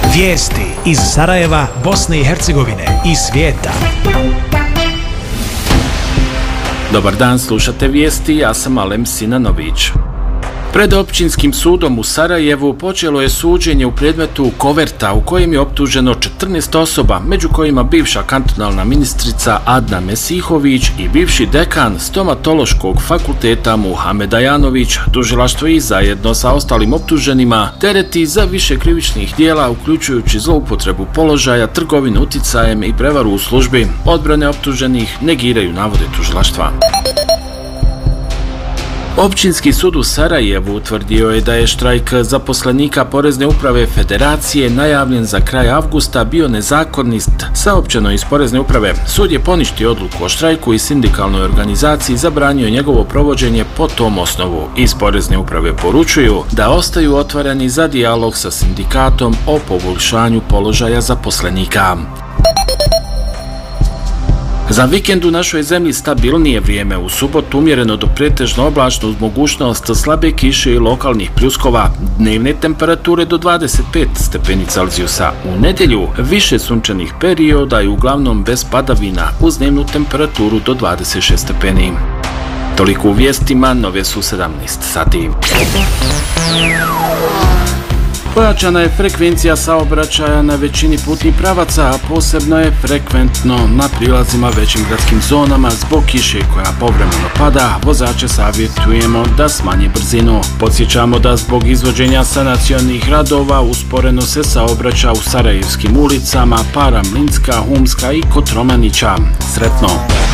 Vijesti iz Sarajeva, Bosne i Hercegovine i svijeta. Dobar dan, slušate vijesti, ja sam Alem Sinanović. Pred općinskim sudom u Sarajevu počelo je suđenje u predmetu Koverta u kojem je optuženo 14 osoba, među kojima bivša kantonalna ministrica Adna Mesihović i bivši dekan stomatološkog fakulteta Muhamed Ajanović. Tužilaštvo ih zajedno sa ostalim optuženima tereti za više krivičnih djela, uključujući zloupotrebu položaja, trgovinu uticajem i prevaru u službi. Odbrane optuženih negiraju navode tužilaštva. Općinski sud u Sarajevu utvrdio je da je štrajk zaposlenika Porezne uprave Federacije najavljen za kraj avgusta bio nezakonit, saopćeno iz Porezne uprave. Sud je poništio odluku o štrajku i sindikalnoj organizaciji zabranio njegovo provođenje po tom osnovu. Iz Porezne uprave poručuju da ostaju otvoreni za dijalog sa sindikatom o poboljšanju položaja zaposlenika. Za vikend u našoj zemlji stabilnije vrijeme, u subotu umjereno do pretežno oblačno uz mogućnost slabe kiše i lokalnih pljuskova, dnevne temperature do 25 stepeni Celzijusa. U nedjelju više sunčanih perioda i uglavnom bez padavina uz dnevnu temperaturu do 26 stepeni. Toliko u vijestima, nove su 17 sati. Pojačana je frekvencija saobraćaja na većini putnih pravaca, a posebno je frekventno na prilazima većim gradskim zonama zbog kiše koja povremeno pada. Vozače savjetujemo da smanje brzinu. Podsjećamo da zbog izvođenja sanacionih radova usporeno se saobraća u sarajevskim ulicama Para Mlinska, Humska i Kotromanića. Sretno!